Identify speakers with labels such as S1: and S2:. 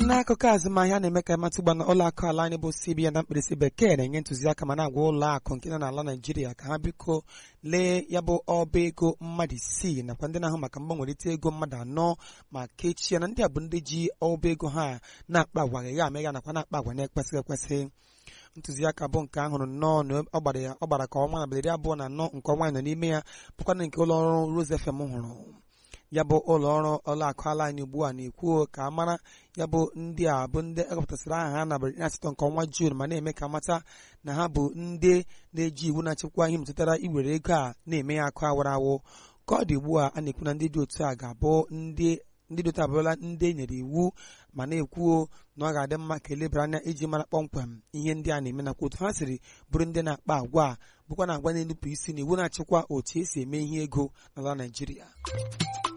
S1: n'akụkọ azụmahịa na-eme ka ịmatụ gbana ụlọ akụ ala anyị bụ CBN na mkpirisi bekee na-enye ntụziaka ma na-agwa ụlọ akụ nke nọ n'ala Naịjirịa ka ha biko lee ya bụ ọba ego mmadụ isii nakwa ndị na-ahụ maka mgbanwerịta ego mmadụ anọ ma kechie na ndị a bụ ndị ji ọba ego ha na-akpa agwa ya amegha nakwa na-akpa agwa na-ekwesịghị ekwesị. Ntụziaka bụ nke ahụrụ nnọọ na ọ gbara ka ọnwa na 24 nke ọnwa nọ n'ime ya bụkwana nke ụlọ ọrụ Rose FM hụrụ. Ya bụ ụlọ ọrụ ụlọakụ ala anyị ugbu a na-ekwu ka a mara ya bụ ndị a bụ ndị agụpụtasịrị aha ha na 8 nke ọnwa Juun ma na-eme ka mata na ha bụ ndị na-eji iwu na-achịkwa ihe metụtara iwere ego a na-eme ya akụ awara awụ. Ka ọ dị ugbu a na-ekwu na ndị dị otu a ga-abụ ndị dị otu abụrụla ndị e nyere iwu ma na-ekwuo na ọ ga-adị mma ka elebara anya iji mara kpọmkwem ihe ndị a na-eme nakwa otu ha siri bụrụ ndị na-akpa agwa bụkwa na agwa na-enupụ isi na iwu na-achịkwa otu esi eme ihe ego n'ala Naịjirịa.